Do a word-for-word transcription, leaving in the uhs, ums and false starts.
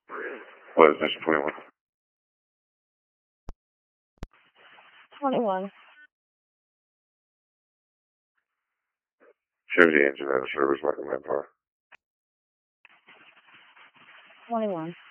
What is this, twenty-one? twenty-one. Shows the engine out of service like a manpower. twenty-one.